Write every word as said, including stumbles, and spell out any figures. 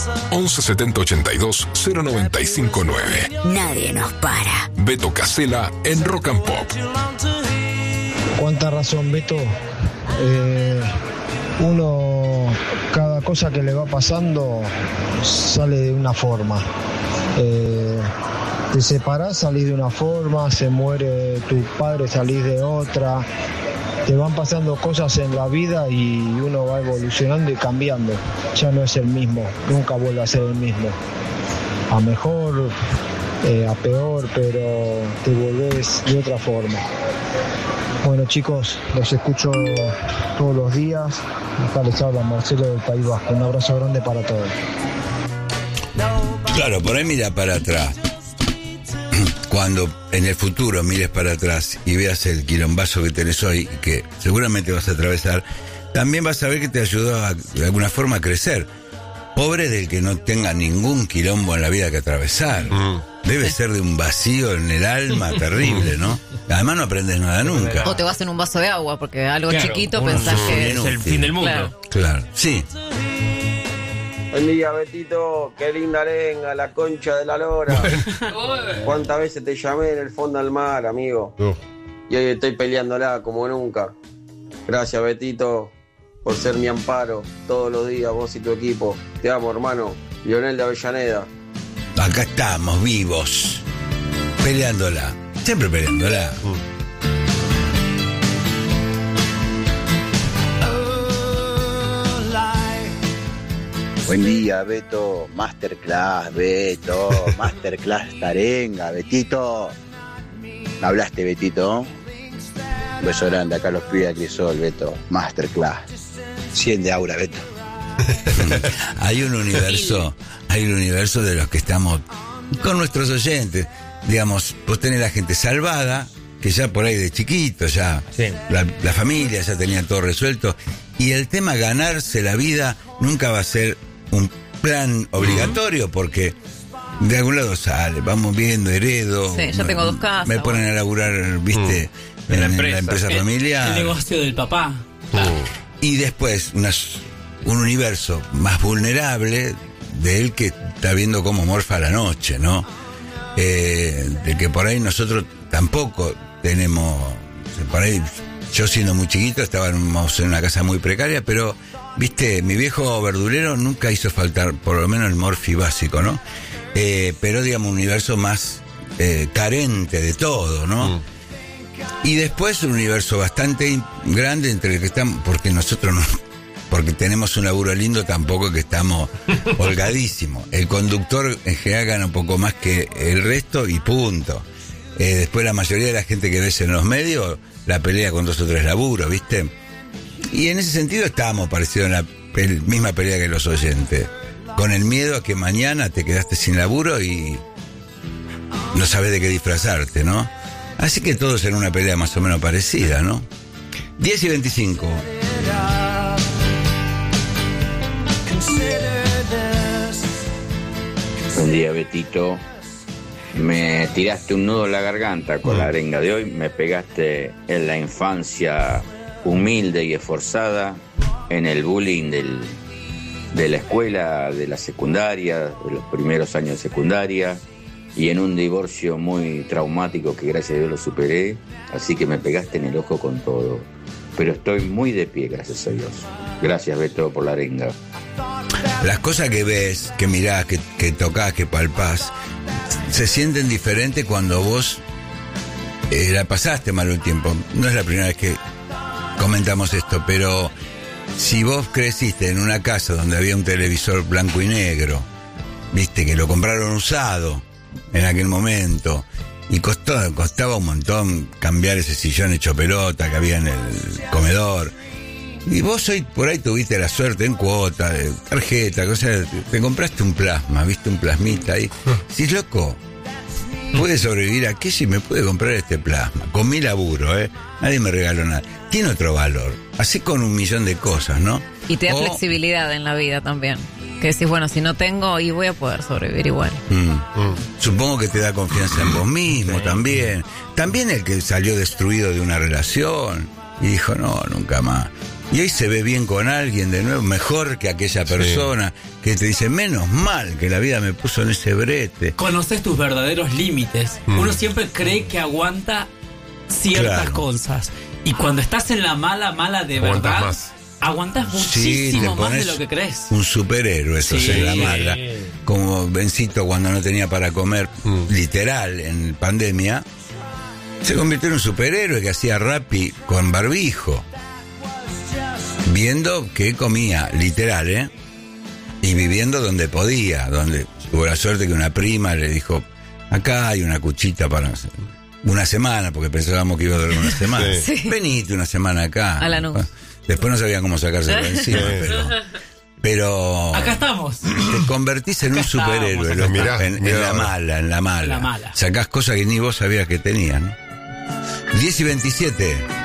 once setenta ochenta y dos cero noventa y cinco nueve. Nadie nos para. Beto Casella en Rock and Pop. Cuánta razón, Beto. Eh, uno, cada cosa que le va pasando sale de una forma. Eh, te separás, salís de una forma, se muere tu padre, salís de otra. Te van pasando cosas en la vida y uno va evolucionando y cambiando. Ya no es el mismo, nunca vuelve a ser el mismo. A mejor, eh, a peor, pero te volvés de otra forma. Bueno, chicos, los escucho todos los días. Acá les habla Marcelo del País Vasco. Un abrazo grande para todos. Claro, por ahí mira para atrás. Cuando en el futuro mires para atrás y veas el quilombazo que tenés hoy, que seguramente vas a atravesar, también vas a ver que te ayudó a, de alguna forma a crecer. Pobre del que no tenga ningún quilombo en la vida que atravesar. Mm. Debe ser de un vacío en el alma terrible, ¿no? Además no aprendes nada nunca. O te vas en un vaso de agua, porque algo claro, chiquito pensás que es el fin del mundo. Claro. Claro, sí. Buen día, Betito, qué linda arenga, la concha de la lora. ¿Cuántas veces te llamé en el fondo del mar, amigo? Uh. Y hoy estoy peleándola como nunca. Gracias, Betito, por ser mi amparo todos los días, vos y tu equipo. Te amo, hermano. Lionel de Avellaneda. Acá estamos, vivos, peleándola, siempre peleándola. Uh. Buen día, Beto. Masterclass, Beto. Masterclass Tarenga, Betito. Hablaste, Betito. Un beso grande. Acá los pibes de Crisol, Beto. Masterclass. cien de aura, Beto. Hay un universo, hay un universo de los que estamos con nuestros oyentes. Digamos, vos tenés la gente salvada, que ya por ahí de chiquito, ya sí. la, la familia ya tenía todo resuelto. Y el tema ganarse la vida nunca va a ser un plan obligatorio, porque de algún lado sale, vamos viendo, heredo. Sí, yo tengo dos casas. Me ponen a laburar, viste, mm. en, en la empresa, en la empresa el, familiar. El negocio del papá. Claro. Y después unas, un universo más vulnerable de él que está viendo cómo morfa la noche, ¿no? Eh, de que por ahí nosotros tampoco tenemos, por ahí yo siendo muy chiquito estábamos en una casa muy precaria, pero viste, mi viejo verdulero nunca hizo faltar por lo menos el morfi básico, ¿no? Eh, pero digamos un universo más eh, carente de todo, ¿no? Mm. Y después un universo bastante grande entre el que estamos, porque nosotros no, porque tenemos un laburo lindo, tampoco que estamos holgadísimos. El conductor en general gana un poco más que el resto y punto. Eh, después la mayoría de la gente que ves en los medios la pelea con dos o tres laburos, ¿viste? Y en ese sentido estábamos parecidos en la pel- misma pelea que los oyentes, con el miedo a que mañana te quedaste sin laburo y no sabes de qué disfrazarte, ¿no? Así que todos en una pelea más o menos parecida, ¿no? diez y veinticinco. Buen día, Betito. Me tiraste un nudo en la garganta con la arenga de hoy. Me pegaste en la infancia humilde y esforzada, en el bullying del, de la escuela, de la secundaria, de los primeros años de secundaria, y en un divorcio muy traumático que gracias a Dios lo superé. Así que me pegaste en el ojo con todo. Pero estoy muy de pie, gracias a Dios. Gracias, Beto, por la arenga. Las cosas que ves, que mirás, que, que tocás, que palpás, se sienten diferentes cuando vos eh, la pasaste mal un tiempo. No es la primera vez que comentamos esto, pero si vos creciste en una casa donde había un televisor blanco y negro, viste que lo compraron usado en aquel momento y costó, costaba un montón cambiar ese sillón hecho pelota que había en el comedor, y vos hoy por ahí tuviste la suerte en cuota, de tarjeta, cosa, te compraste un plasma, viste un plasmita ahí, si es loco, puede sobrevivir aquí si me puede comprar este plasma, con mi laburo, eh, nadie me regaló nada, tiene otro valor, así con un millón de cosas, ¿no? Y te da o, flexibilidad en la vida también, que decís, bueno, si no tengo, y voy a poder sobrevivir igual. Mm, mm. Supongo que te da confianza en vos mismo, sí. también, también el que salió destruido de una relación y dijo, no, nunca más. Y hoy se ve bien con alguien de nuevo, mejor que aquella persona, sí. que te dice, menos mal que la vida me puso en ese brete. Conoces tus verdaderos límites. Mm. Uno siempre cree que aguanta ciertas claro. cosas. Y cuando estás en la mala, mala de aguantas verdad, más. aguantas muchísimo sí, más de lo que crees. Un superhéroe, eso sí. en la mala. Como Bencito cuando no tenía para comer, mm. literal, en pandemia, se convirtió en un superhéroe que hacía Rappi con barbijo. Viendo que comía, literal, ¿eh? Y viviendo donde podía, donde tuvo la suerte que una prima le dijo, acá hay una cuchita para una semana, porque pensábamos que iba a durar una semana. Sí. Venite una semana acá. A la nube. Después no sabía cómo sacárselo encima, pero... Pero... Acá estamos. Te convertís en acá un superhéroe, lo mirá, en, mirá. en la mala, en la mala. La mala. Sacás cosas que ni vos sabías que tenías, ¿no? diez y veintisiete.